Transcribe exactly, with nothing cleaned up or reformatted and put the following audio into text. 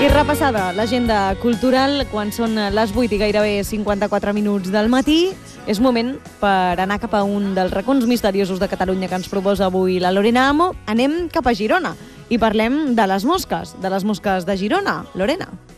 repassada l'agenda cultural, quan són les vuit i gairebé cinquanta-quatre minuts del matí, és moment per anar cap a un dels racons misteriosos de Catalunya que ens proposa avui la Lorena Amo. Anem cap a Girona i parlem de les mosques, de les mosques de Girona. Lorena.